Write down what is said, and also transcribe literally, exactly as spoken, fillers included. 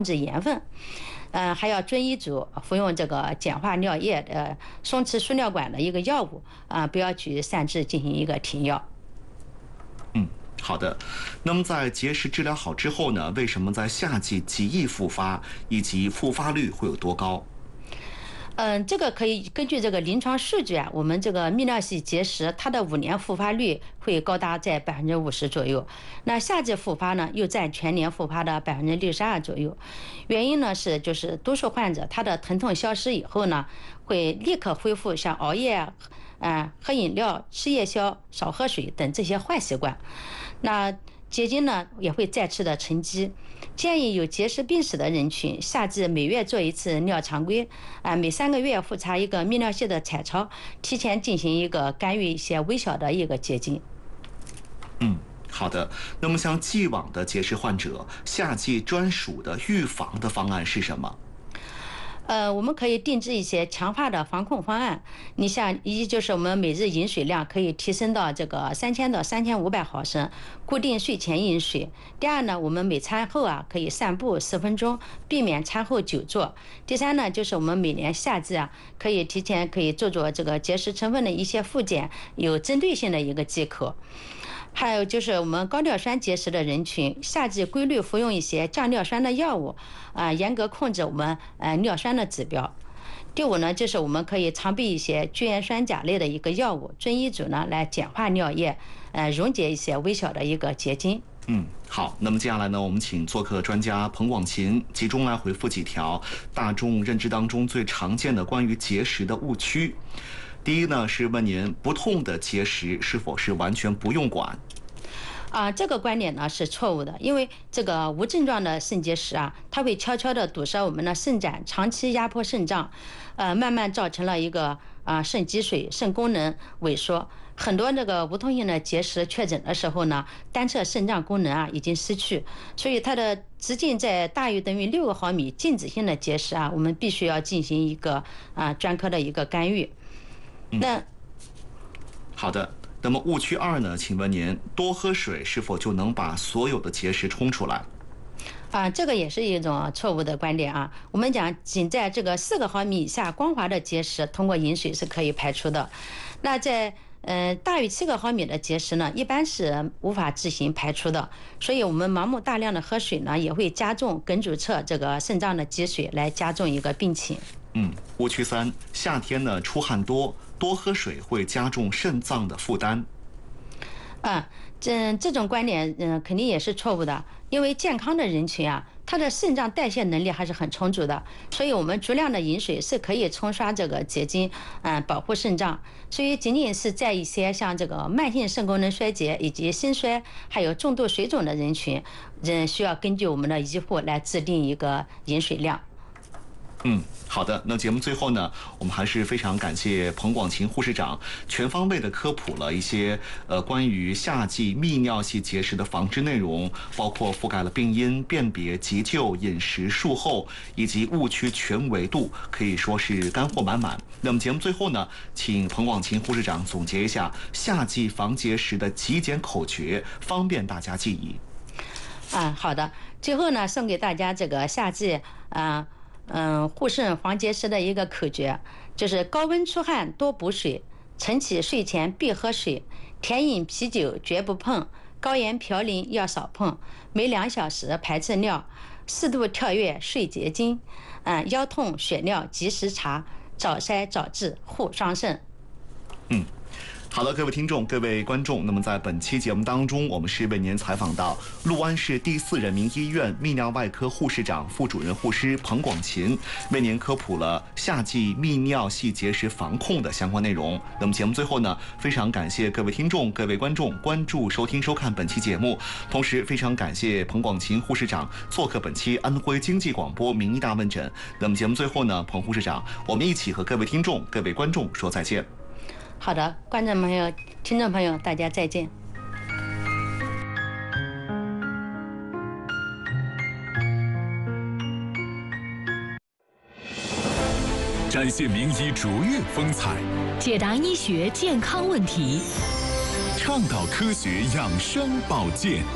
制盐分。嗯、呃，还要遵医嘱服用这个碱化尿液呃松弛输尿管的一个药物啊、呃，不要去擅自进行一个停药。 嗯。好的，那么在结石治疗好之后呢，为什么在夏季极易复发，以及复发率会有多高？ 嗯，这个可以根据这个临床数据啊，我们这个泌尿系结石它的五年复发率会高达在百分之五十左右。那夏季复发呢，又占全年复发的百分之六十二左右。原因呢是就是多数患者他的疼痛消失以后呢，会立刻恢复像熬夜啊、呃、喝饮料、吃夜宵、少喝水等这些坏习惯。那结晶呢也会再次的沉积。建议有结石病史的人群，夏季每月做一次尿常规，啊，每三个月复查一个泌尿系的彩超，提前进行一个干预一些微小的一个结晶。 嗯，好的。那么像既往的结石患者，夏季专属的预防的方案是什么？ 呃，我们可以定制一些强化的防控方案。你像，一就是我们每日饮水量可以提升到这个三千到三千五百毫升，固定睡前饮水。第二呢，我们每餐后啊可以散步十分钟，避免餐后久坐。第三呢，就是我们每年夏季啊可以提前可以做做这个结石成分的一些复检，有针对性的一个忌口。还有就是我们高尿酸结石的人群，夏季规律服用一些降尿酸的药物，啊、呃，严格控制我们呃尿酸的指标。第五呢，就是我们可以常备一些聚盐酸钾类的一个药物，遵医嘱呢来碱化尿液，呃，溶解一些微小的一个结晶。 嗯，好。那么接下来呢，我们请做客专家彭广琴集中来回复几条大众认知当中最常见的关于结石的误区。第一呢，是问您不痛的结石是否是完全不用管？ 啊，这个观点呢是错误的，因为这个无症状的肾结石啊，它会悄悄地堵塞我们的肾盏，长期压迫肾脏，呃，慢慢造成了一个啊肾积水、肾功能萎缩。很多这个无痛性的结石确诊的时候呢，单侧肾脏功能啊已经失去，所以它的直径在大于等于六个毫米静止性的结石啊，我们必须要进行一个啊专科的一个干预。那、嗯、 好的。那么误区二呢？请问您多喝水是否就能把所有的结石冲出来？ 啊，这个也是一种错误的观点啊。我们讲，仅在这个四个毫米以下光滑的结石，通过饮水是可以排出的。那在呃大于七个毫米的结石呢，一般是无法自行排出的。所以我们盲目大量的喝水呢，也会加重艮主侧这个肾脏的积水，来加重一个病情。 嗯，误区三，夏天呢出汗多，多喝水会加重肾脏的负担。 啊，这这种观点，嗯、呃，肯定也是错误的。因为健康的人群啊，他的肾脏代谢能力还是很充足的，所以我们足量的饮水是可以冲刷这个结晶，嗯、呃，保护肾脏。所以仅仅是在一些像这个慢性肾功能衰竭以及心衰，还有重度水肿的人群，嗯，需要根据我们的医护来制定一个饮水量。 嗯，好的。那节目最后呢，我们还是非常感谢彭广琴护士长全方位的科普了一些呃关于夏季泌尿系结石的防治内容，包括覆盖了病因、辨别、急救、饮食、术后以及误区全维度，可以说是干货满满。那么节目最后呢，请彭广琴护士长总结一下夏季防结石的极简口诀，方便大家记忆。 啊，好的。最后呢，送给大家这个夏季啊。嗯，护肾防结石的一个口诀就是高温出汗多补水，晨起睡前必喝水，甜饮啤酒绝不碰，高盐嘌呤要少碰，每两小时排次尿，适度跳跃睡结晶，嗯，腰痛血尿及时查，早筛早治护双肾。 嗯。好的，各位听众、各位观众，那么在本期节目当中，我们是为您采访到六安市第四人民医院泌尿外科护士长、副主任护师彭广琴，为您科普了夏季泌尿系结石防控的相关内容。那么节目最后呢，非常感谢各位听众、各位观众关注、收听、收看本期节目，同时非常感谢彭广琴护士长做客本期安徽经济广播名医大问诊。那么节目最后呢，彭护士长，我们一起和各位听众、各位观众说再见。 好的，观众朋友、听众朋友，大家再见。 展现名医卓越风采， 解答医学健康问题， 倡导科学养生保健。